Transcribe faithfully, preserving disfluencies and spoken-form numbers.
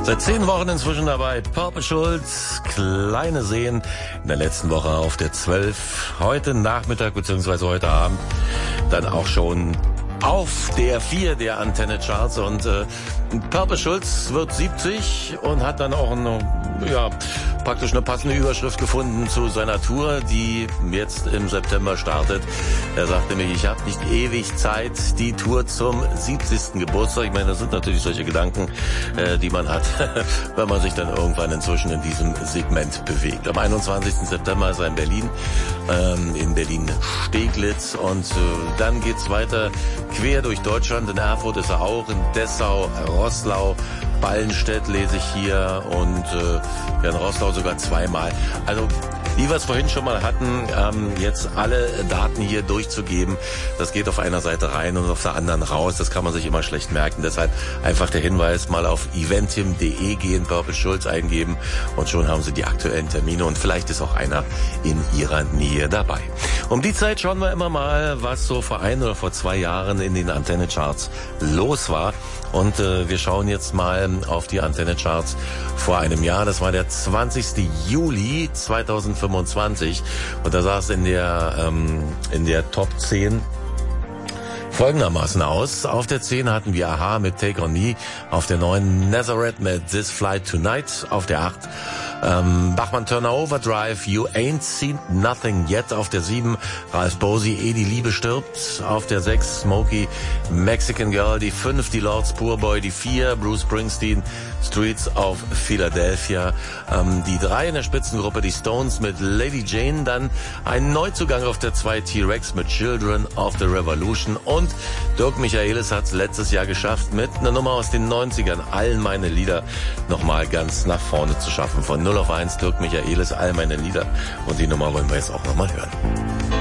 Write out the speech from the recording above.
Seit zehn Wochen inzwischen dabei. Purple Schulz, kleine Seen in der letzten Woche auf der zwölf. Heute Nachmittag bzw. heute Abend dann auch schon auf der vier der Antenne Charts. Und äh, Purple Schulz wird siebzig und hat dann auch eine, ja, praktisch eine passende Überschrift gefunden zu seiner Tour, die jetzt im September startet. Er sagte mir, ich habe nicht ewig Zeit, die Tour zum siebzigsten Geburtstag. Ich meine, das sind natürlich solche Gedanken, äh, die man hat, wenn man sich dann irgendwann inzwischen in diesem Segment bewegt. Am einundzwanzigsten September ist er in Berlin, ähm, in Berlin-Steglitz, und äh, dann geht's weiter quer durch Deutschland. In Erfurt ist er auch, in Dessau, Roßlau, Ballenstedt lese ich hier, und äh, ja, in Roßlau sogar zweimal. Also, wie wir es vorhin schon mal hatten, ähm, jetzt alle Daten hier durchzugeben, das geht auf einer Seite rein und auf der anderen raus. Das kann man sich immer schlecht merken. Deshalb einfach der Hinweis, mal auf eventim punkt de gehen, Purple Schulz eingeben, und schon haben Sie die aktuellen Termine, und vielleicht ist auch einer in Ihrer Nähe dabei. Um die Zeit schauen wir immer mal, was so vor ein oder vor zwei Jahren in den Antenne Charts los war. Und äh, wir schauen jetzt mal auf die Antenne Charts vor einem Jahr. Das war der zwanzigsten Juli zweitausendfünfundzwanzig. Und da sah es in der, ähm, in der Top zehn folgendermaßen aus. Auf der zehn hatten wir Aha mit Take On Me. Auf der neun Nazareth mit This Flight Tonight. Auf der acht ähm, Bachmann Turner Overdrive, You Ain't Seen Nothing Yet. Auf der sieben Ralph Bosey, Ehe die Liebe stirbt. Auf der sechs Smokey, Mexican Girl. Die fünf die Lords Poor Boy. Die vier Bruce Springsteen, Streets of Philadelphia. Ähm, die drei in der Spitzengruppe, die Stones mit Lady Jane. Dann ein Neuzugang auf der zwei, T-Rex mit Children of the Revolution. Und Dirk Michaelis hat es letztes Jahr geschafft, mit einer Nummer aus den neunzigern allen meine Lieder nochmal ganz nach vorne zu schaffen. Von null auf eins Dirk Michaelis, all meine Lieder. Und die Nummer wollen wir jetzt auch nochmal hören.